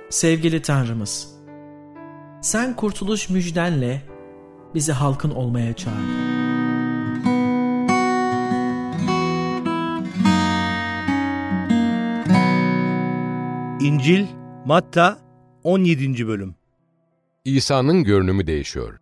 Sevgili Tanrımız, sen kurtuluş müjdenle bizi halkın olmaya çağırdın. İncil Matta 17. bölüm. İsa'nın görünümü değişiyor.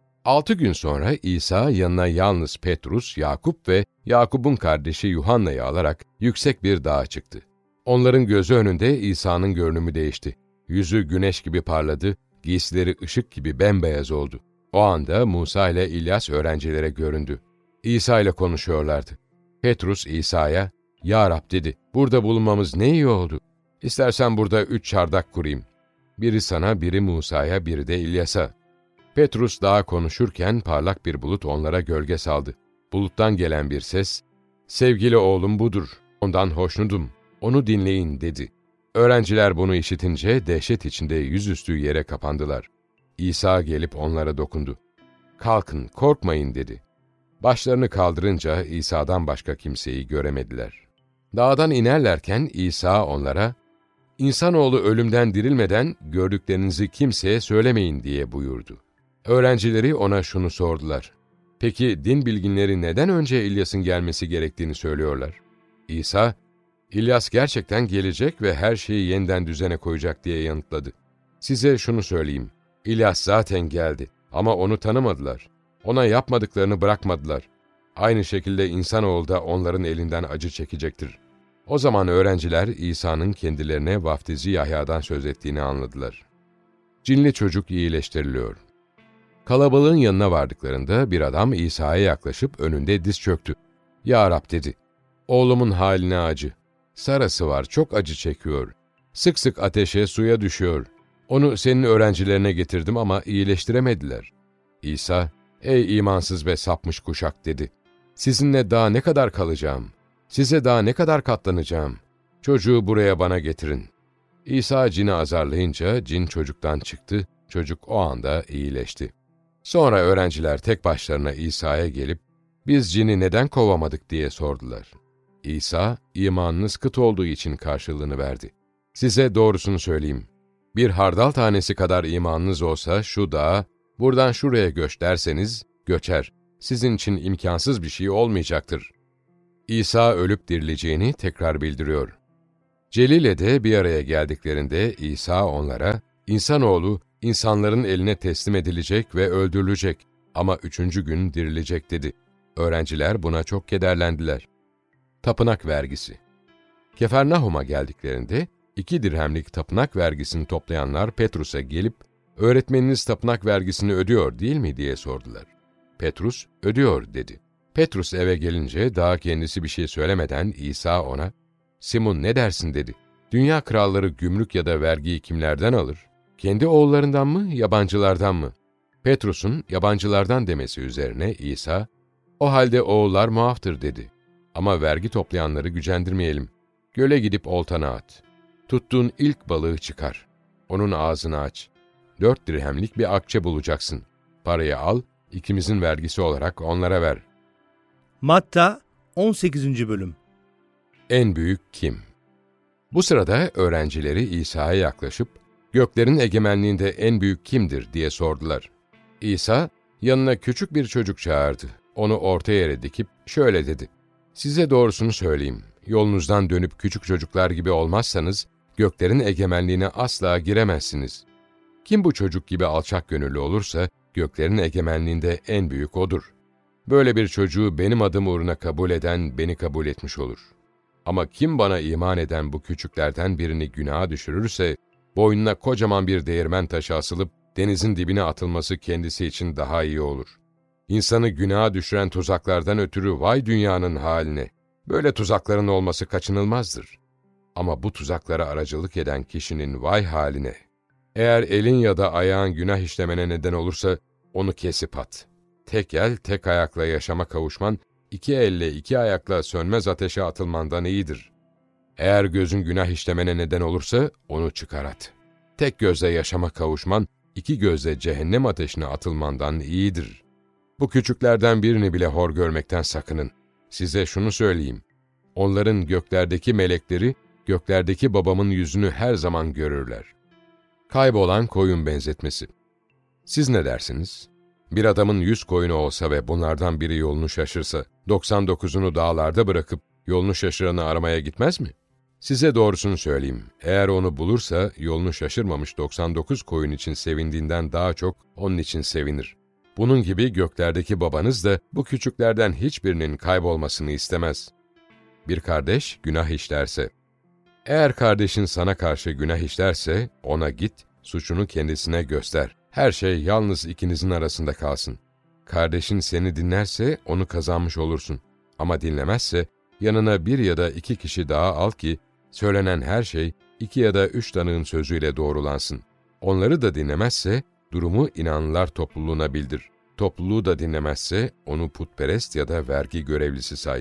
6 gün sonra İsa yanına yalnız Petrus, Yakup ve Yakup'un kardeşi Yuhanna'yı alarak yüksek bir dağa çıktı. Onların gözü önünde İsa'nın görünümü değişti. Yüzü güneş gibi parladı, giysileri ışık gibi bembeyaz oldu. O anda Musa ile İlyas öğrencilere göründü. İsa ile konuşuyorlardı. Petrus İsa'ya, "Ya Rab," dedi, "burada bulunmamız ne iyi oldu. İstersen burada 3 çardak kurayım. Biri sana, biri Musa'ya, biri de İlyas'a." Petrus daha konuşurken parlak bir bulut onlara gölge saldı. Buluttan gelen bir ses, "Sevgili oğlum budur, ondan hoşnutum, onu dinleyin," dedi. Öğrenciler bunu işitince dehşet içinde yüzüstü yere kapandılar. İsa gelip onlara dokundu. "Kalkın, korkmayın," dedi. Başlarını kaldırınca İsa'dan başka kimseyi göremediler. Dağdan inerlerken İsa onlara, "İnsanoğlu ölümden dirilmeden gördüklerinizi kimseye söylemeyin," diye buyurdu. Öğrencileri ona şunu sordular. "Peki din bilginleri neden önce İlyas'ın gelmesi gerektiğini söylüyorlar?" İsa, "İlyas gerçekten gelecek ve her şeyi yeniden düzene koyacak," diye yanıtladı. "Size şunu söyleyeyim, İlyas zaten geldi ama onu tanımadılar. Ona yapmadıklarını bırakmadılar. Aynı şekilde insanoğlu da onların elinden acı çekecektir." O zaman öğrenciler İsa'nın kendilerine vaftizi Yahya'dan söz ettiğini anladılar. Cinli çocuk iyileştiriliyor. Kalabalığın yanına vardıklarında bir adam İsa'ya yaklaşıp önünde diz çöktü. "Ya Rab," dedi, "oğlumun haline acı. Sarası var, çok acı çekiyor. Sık sık ateşe, suya düşüyor. Onu senin öğrencilerine getirdim ama iyileştiremediler." İsa, "Ey imansız ve sapmış kuşak," dedi. "Sizinle daha ne kadar kalacağım? Size daha ne kadar katlanacağım? Çocuğu buraya bana getirin." İsa cini azarlayınca cin çocuktan çıktı, çocuk o anda iyileşti. Sonra öğrenciler tek başlarına İsa'ya gelip, "Biz cini neden kovamadık?" diye sordular. İsa, "İmanınız kıt olduğu için karşılığını verdi. Size doğrusunu söyleyeyim. Bir hardal tanesi kadar imanınız olsa şu dağa, buradan şuraya göç derseniz, göçer. Sizin için imkansız bir şey olmayacaktır." İsa ölüp dirileceğini tekrar bildiriyor. Celile'de bir araya geldiklerinde İsa onlara, "İnsanoğlu, insanların eline teslim edilecek ve öldürülecek ama 3. gün dirilecek," dedi. Öğrenciler buna çok kederlendiler. Tapınak vergisi. Kefarnahum'a geldiklerinde 2 dirhemlik tapınak vergisini toplayanlar Petrus'a gelip, "Öğretmeniniz tapınak vergisini ödüyor değil mi?" diye sordular. Petrus, "Ödüyor," dedi. Petrus eve gelince daha kendisi bir şey söylemeden İsa ona, "Simon ne dersin?" dedi. "Dünya kralları gümrük ya da vergiyi kimlerden alır? Kendi oğullarından mı, yabancılardan mı?" Petrus'un yabancılardan demesi üzerine İsa, "O halde oğullar muaftır," dedi. "Ama vergi toplayanları gücendirmeyelim. Göle gidip oltanı at. Tuttuğun ilk balığı çıkar. Onun ağzını aç. 4 dirhemlik bir akçe bulacaksın. Parayı al, ikimizin vergisi olarak onlara ver." Matta 18. bölüm. En büyük kim? Bu sırada öğrencileri İsa'ya yaklaşıp, "Göklerin egemenliğinde en büyük kimdir?" diye sordular. İsa, yanına küçük bir çocuk çağırdı. Onu orta yere dikip şöyle dedi. "Size doğrusunu söyleyeyim. Yolunuzdan dönüp küçük çocuklar gibi olmazsanız, göklerin egemenliğine asla giremezsiniz. Kim bu çocuk gibi alçak gönüllü olursa, göklerin egemenliğinde en büyük odur. Böyle bir çocuğu benim adım uğruna kabul eden beni kabul etmiş olur. Ama kim bana iman eden bu küçüklerden birini günaha düşürürse, boynuna kocaman bir değirmen taşı asılıp denizin dibine atılması kendisi için daha iyi olur. İnsanı günaha düşüren tuzaklardan ötürü vay dünyanın haline. Böyle tuzakların olması kaçınılmazdır. Ama bu tuzaklara aracılık eden kişinin vay haline. Eğer elin ya da ayağın günah işlemene neden olursa onu kesip at. Tek el, tek ayakla yaşama kavuşman, 2 elle, 2 ayakla sönmez ateşe atılmandan iyidir. Eğer gözün günah işlemene neden olursa onu çıkar at. Tek gözle yaşama kavuşman, 2 gözle cehennem ateşine atılmandan iyidir. Bu küçüklerden birini bile hor görmekten sakının. Size şunu söyleyeyim. Onların göklerdeki melekleri, göklerdeki babamın yüzünü her zaman görürler. Kaybolan koyun benzetmesi. Siz ne dersiniz? Bir adamın 100 koyunu olsa ve bunlardan biri yolunu şaşırsa, 99'unu dağlarda bırakıp yolunu şaşıranı aramaya gitmez mi? Size doğrusunu söyleyeyim. Eğer onu bulursa, yolunu şaşırmamış 99 koyun için sevindiğinden daha çok onun için sevinir. Bunun gibi göklerdeki babanız da bu küçüklerden hiçbirinin kaybolmasını istemez. Bir kardeş günah işlerse. Eğer kardeşin sana karşı günah işlerse, ona git, suçunu kendisine göster. Her şey yalnız ikinizin arasında kalsın. Kardeşin seni dinlerse onu kazanmış olursun. Ama dinlemezse, yanına 1 ya da 2 kişi daha al ki, söylenen her şey 2 ya da 3 tanığın sözüyle doğrulansın. Onları da dinlemezse, durumu inanlılar topluluğuna bildir. Topluluğu da dinlemezse, onu putperest ya da vergi görevlisi say.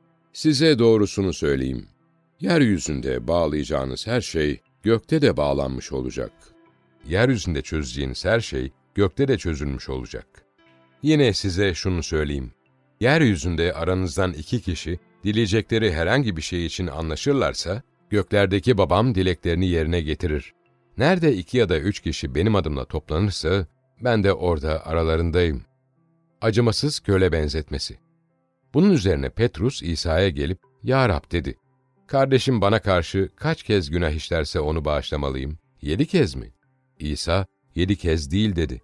Size doğrusunu söyleyeyim. Yeryüzünde bağlayacağınız her şey, gökte de bağlanmış olacak. Yeryüzünde çözeceğiniz her şey, gökte de çözülmüş olacak. Yine size şunu söyleyeyim. Yeryüzünde aranızdan 2 kişi, dileyecekleri herhangi bir şey için anlaşırlarsa, göklerdeki babam dileklerini yerine getirir. Nerede 2 ya da 3 kişi benim adımla toplanırsa, ben de orada aralarındayım. Acımasız köle benzetmesi. Bunun üzerine Petrus İsa'ya gelip, "Ya Rab," dedi. "Kardeşim bana karşı kaç kez günah işlerse onu bağışlamalıyım? 7 kez mi?" İsa, 7 kez değil dedi.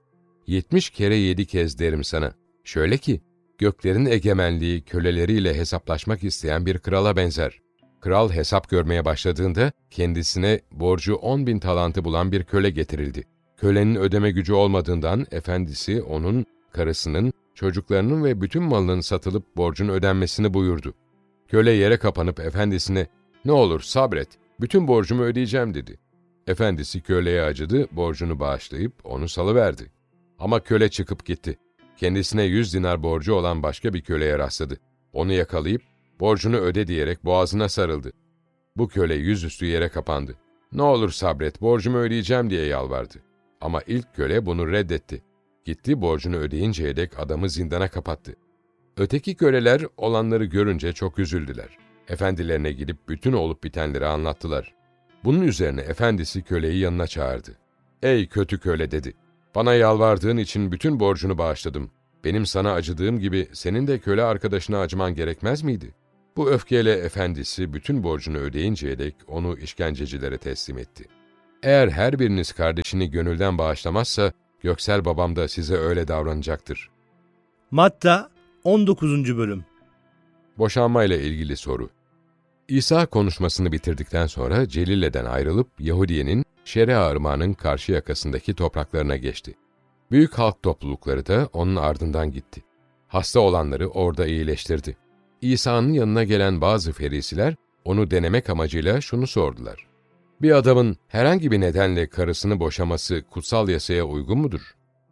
70 kere 7 kez derim sana. Şöyle ki, göklerin egemenliği köleleriyle hesaplaşmak isteyen bir krala benzer. Kral hesap görmeye başladığında, kendisine borcu 10.000 talantı bulan bir köle getirildi. Kölenin ödeme gücü olmadığından, efendisi onun, karısının, çocuklarının ve bütün malının satılıp borcun ödenmesini buyurdu. Köle yere kapanıp efendisine, "Ne olur sabret, bütün borcumu ödeyeceğim," dedi. Efendisi köleye acıdı, borcunu bağışlayıp onu salıverdi. Ama köle çıkıp gitti. Kendisine 100 dinar borcu olan başka bir köleye rastladı. Onu yakalayıp, "Borcunu öde," diyerek boğazına sarıldı. Bu köle yüzüstü yere kapandı. "Ne olur sabret, borcumu ödeyeceğim," diye yalvardı. Ama ilk köle bunu reddetti. Gitti, borcunu ödeyinceye dek adamı zindana kapattı. Öteki köleler olanları görünce çok üzüldüler. Efendilerine gidip bütün olup bitenleri anlattılar. Bunun üzerine efendisi köleyi yanına çağırdı. "Ey kötü köle," dedi. "Bana yalvardığın için bütün borcunu bağışladım. Benim sana acıdığım gibi senin de köle arkadaşına acıman gerekmez miydi?" Bu öfkeyle efendisi bütün borcunu ödeyinceye dek onu işkencecilere teslim etti. Eğer her biriniz kardeşini gönülden bağışlamazsa, göksel babam da size öyle davranacaktır. Matta 19. bölüm. Boşanma ile ilgili soru. İsa konuşmasını bitirdikten sonra Celile'den ayrılıp Yahudiye'nin Şerea Irmağı'nın karşı yakasındaki topraklarına geçti. Büyük halk toplulukları da onun ardından gitti. Hasta olanları orada iyileştirdi. İsa'nın yanına gelen bazı ferisiler onu denemek amacıyla şunu sordular: "Bir adamın herhangi bir nedenle karısını boşaması kutsal yasaya uygun mudur?"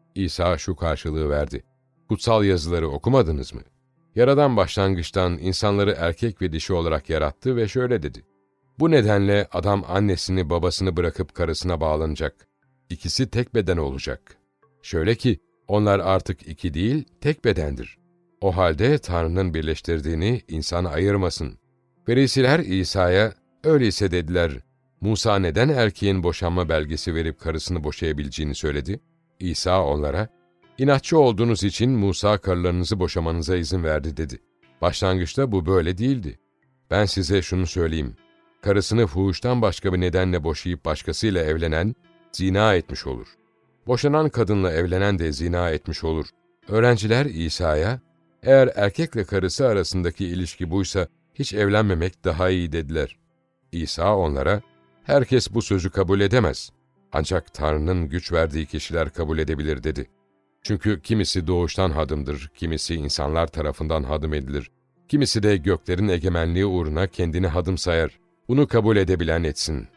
İsa şu karşılığı verdi: "Kutsal yazıları okumadınız mı? Yaradan başlangıçtan insanları erkek ve dişi olarak yarattı ve şöyle dedi: Bu nedenle adam annesini babasını bırakıp karısına bağlanacak. İkisi tek beden olacak. Şöyle ki onlar artık 2 değil, tek bedendir. O halde Tanrı'nın birleştirdiğini insan ayırmasın." Ferisiler İsa'ya, "Öyleyse," dediler, "Musa neden erkeğin boşanma belgesi verip karısını boşayabileceğini söyledi?" İsa onlara, "İnatçı olduğunuz için Musa karılarınızı boşamanıza izin verdi," dedi. "Başlangıçta bu böyle değildi. Ben size şunu söyleyeyim. Karısını fuhuştan başka bir nedenle boşayıp başkasıyla evlenen, zina etmiş olur. Boşanan kadınla evlenen de zina etmiş olur." Öğrenciler İsa'ya, "Eğer erkekle karısı arasındaki ilişki buysa, hiç evlenmemek daha iyi," dediler. İsa onlara, "Herkes bu sözü kabul edemez. Ancak Tanrı'nın güç verdiği kişiler kabul edebilir," dedi. "Çünkü kimisi doğuştan hadımdır, kimisi insanlar tarafından hadım edilir. Kimisi de göklerin egemenliği uğruna kendini hadım sayar. Bunu kabul edebilen etsin."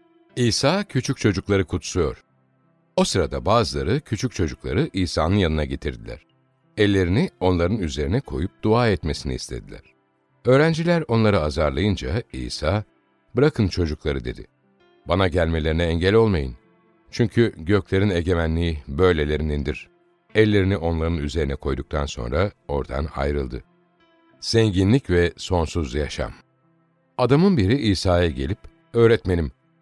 İsa küçük çocukları kutsuyor. O sırada bazıları küçük çocukları İsa'nın yanına getirdiler. Ellerini onların üzerine koyup dua etmesini istediler. Öğrenciler onları azarlayınca İsa, "Bırakın çocukları," dedi. "Bana gelmelerine engel olmayın. Çünkü göklerin egemenliği böylelerinindir." Ellerini onların üzerine koyduktan sonra oradan ayrıldı. Zenginlik ve sonsuz yaşam. Adamın biri İsa'ya gelip, "Öğretmenim,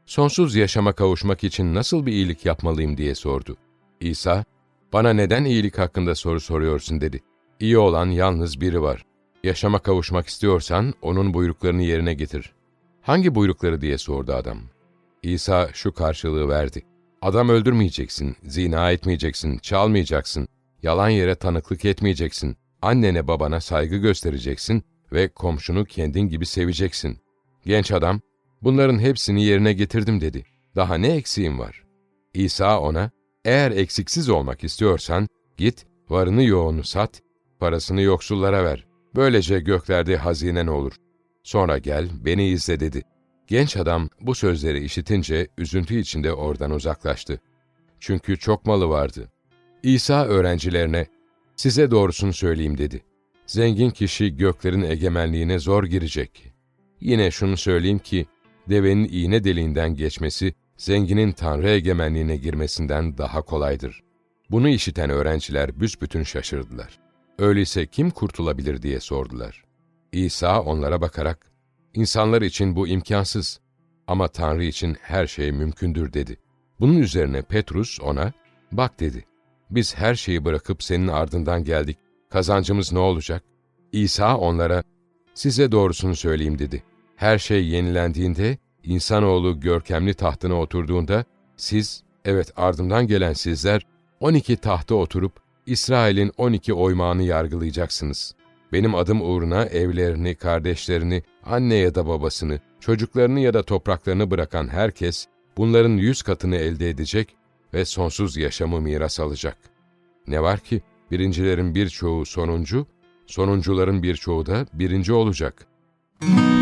sonsuz yaşama kavuşmak için nasıl bir iyilik yapmalıyım diye sordu. İsa, bana neden iyilik hakkında soru soruyorsun dedi. İyi olan yalnız biri var. Yaşama kavuşmak istiyorsan onun buyruklarını yerine getir. Hangi buyrukları diye sordu adam. İsa şu karşılığı verdi. Adam öldürmeyeceksin, zina etmeyeceksin, çalmayacaksın, yalan yere tanıklık etmeyeceksin, annene babana saygı göstereceksin ve komşunu kendin gibi seveceksin. Genç adam, bunların hepsini yerine getirdim dedi. Daha ne eksiğim var? İsa ona, eğer eksiksiz olmak istiyorsan, git, varını yoğunu sat, parasını yoksullara ver. Böylece göklerde hazinen olur. Sonra gel, beni izle dedi. Genç adam bu sözleri işitince üzüntü içinde oradan uzaklaştı. Çünkü çok malı vardı. İsa öğrencilerine, size doğrusunu söyleyeyim dedi. Zengin kişi göklerin egemenliğine zor girecek. Yine şunu söyleyeyim ki, devenin iğne deliğinden geçmesi, zenginin Tanrı egemenliğine girmesinden daha kolaydır. Bunu işiten öğrenciler büsbütün şaşırdılar. Öyleyse kim kurtulabilir diye sordular. İsa onlara bakarak, İnsanlar için bu imkansız ama Tanrı için her şey mümkündür dedi. Bunun üzerine Petrus ona, bak dedi, biz her şeyi bırakıp senin ardından geldik, kazancımız ne olacak? İsa onlara, size doğrusunu söyleyeyim dedi. Her şey yenilendiğinde, insanoğlu görkemli tahtına oturduğunda, siz, evet ardımdan gelen sizler, 12 tahta oturup, İsrail'in 12 oymağını yargılayacaksınız. Benim adım uğruna evlerini, kardeşlerini, anne ya da babasını, çocuklarını ya da topraklarını bırakan herkes, bunların 100 katını elde edecek ve sonsuz yaşamı miras alacak. Ne var ki, birincilerin birçoğu sonuncu, sonuncuların birçoğu da birinci olacak.